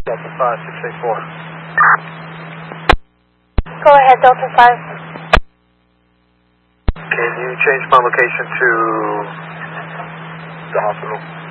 Delta 5684. Go ahead, Delta 5. Can you change my location to the hospital?